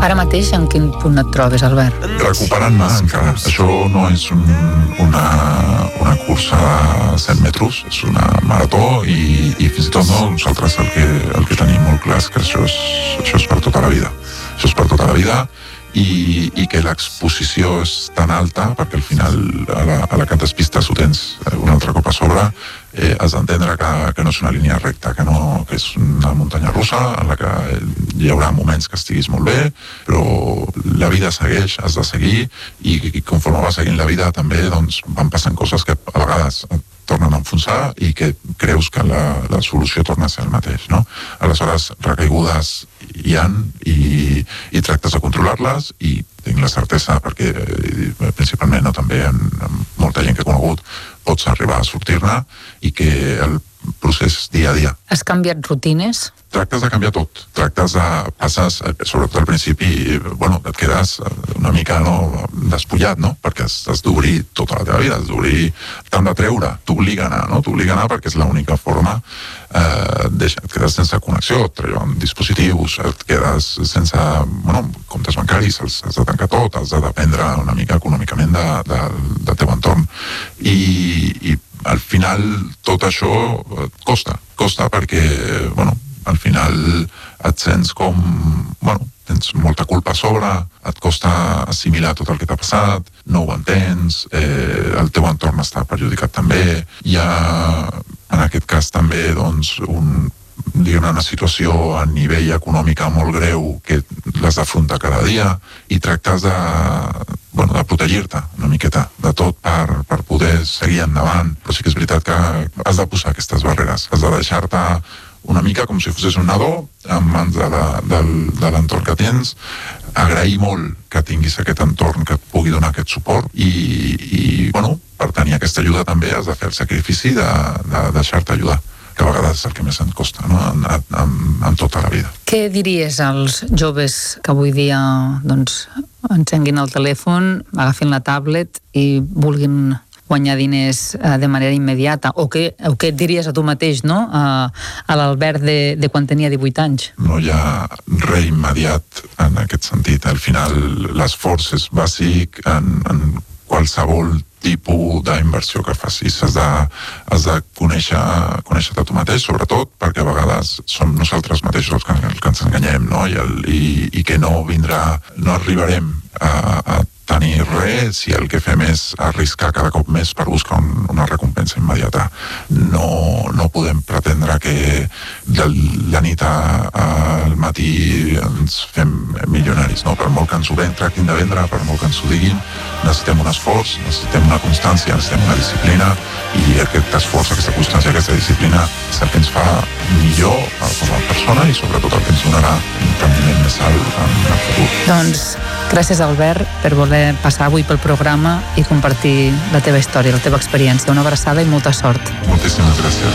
Ara mateix en quin punt et trobes, Albert? Recuperant-me encara. Això no és una cursa a 100 metres, és una marató i fins i tot nosaltres el que tenim molt clar és que això és per tota la vida. Això és per tota la vida i que l'exposició és tan alta perquè al final a la que et despistes ho tens un altre cop a sobre. Has d'entendre que no és una línia recta, que és una muntanya russa en la que hi haurà moments que estiguis molt bé, però la vida segueix, has de seguir i conforme va seguint la vida també doncs, van passant coses que a vegades et tornen a enfonsar i que creus que la solució torna a ser el mateix, no? Aleshores, recaigudes hi ha i tractes de controlar-les i tinc la certesa, perquè principalment també amb molta gent que he conegut pots arribar a sortir-ne i que el procés dia a dia. Has canviat rutines? Tractes de canviar tot. Passes, sobretot al principi, et quedes una mica despullat, no? Perquè has d'obrir tota la teva vida, t'han de treure, t'obliga a anar, perquè és l'única forma. Et quedes sense connexió, et treuen dispositius, et quedes sense comptes bancaris, has de tancar tot, has de dependre una mica econòmicament del teu entorn. I al final tot això costa perquè, al final et sents com, tens molta culpa a sobre, et costa assimilar tot el que t'ha passat, no ho entens, el teu entorn està perjudicat també, hi ha en aquest cas també una situació a nivell econòmic molt greu que l'has d'afrontar cada dia i tractes de protegir-te una miqueta de tot per poder seguir endavant, però sí que és veritat que has de posar aquestes barreres, has de deixar-te una mica com si fossis un nadó en mans de l'entorn que tens, agrair molt que tinguis aquest entorn que et pugui donar aquest suport i per tenir aquesta ajuda també has de fer el sacrifici de deixar-te ajudar, que a vegades és el que més et costa, en tota la vida. Què diries als joves que avui dia encenguin el telèfon, agafin la tablet i vulguin guanyar diners de manera immediata? O què et diries a tu mateix, no? A l'Albert de quan tenia 18 anys? No hi ha res immediat en aquest sentit. Al final l'esforç és bàsic en qualsevol tipus d'inversió que facis. Has de conèixer-te tu mateix, sobretot perquè a vegades som nosaltres mateixos els que ens enganyem, no? I que no arribarem a tenir res si el que fem és arriscar cada cop més per buscar una recompensa immediata. No podem pretendre que de la nit al matí ens fem milionaris, no? Per molt que ens ho tractin de vendre, per molt que ens ho diguin, necessitem un esforç, necessitem una constància, necessitem una disciplina i aquest esforç, aquesta constància, aquesta disciplina és el que ens fa millor com a persona i sobretot el que ens donarà un rendiment més alt en el futur. Doncs gràcies, Albert, per voler passar avui pel programa i compartir la teva història, la teva experiència. Una abraçada i molta sort. Moltíssimes gràcies.